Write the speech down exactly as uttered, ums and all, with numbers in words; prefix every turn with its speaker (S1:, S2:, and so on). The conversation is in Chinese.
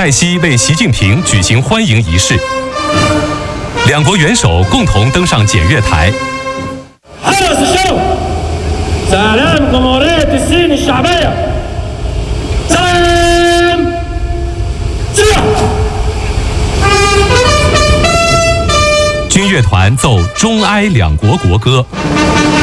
S1: 在西为习近平举行欢迎仪式，两国元首共同登上检阅台。军乐团奏中埃两国国歌。